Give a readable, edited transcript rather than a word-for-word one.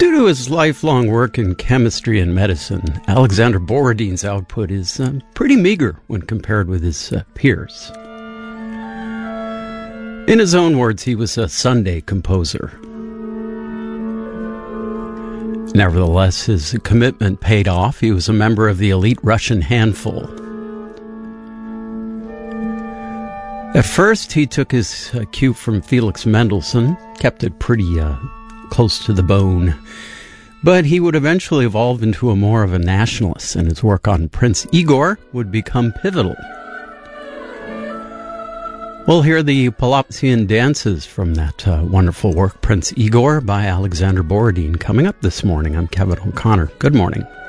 Due to his lifelong work in chemistry and medicine, Alexander Borodin's output is pretty meager when compared with his peers. In his own words, he was a Sunday composer. Nevertheless, his commitment paid off. He was a member of the elite Russian handful. At first, he took his cue from Felix Mendelssohn, kept it pretty close to the bone. But he would eventually evolve into more of a nationalist, and his work on Prince Igor would become pivotal. We'll hear the Palapian dances from that wonderful work, Prince Igor, by Alexander Borodin, coming up this morning. I'm Kevin O'Connor. Good morning.